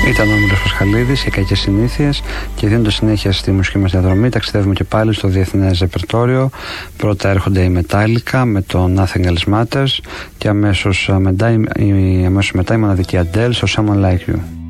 Ήταν ο Μίλος Πασχαλίδης, οι κακές συνήθειες, και δίνοντας συνέχεια στη μουσική μας διαδρομή ταξιδεύουμε και πάλι στο διεθνές ρεπερτόριο. Πρώτα έρχονται οι Metallica με το Nothing Else Matters και αμέσως μετά η μοναδική Adele στο Someone Like You.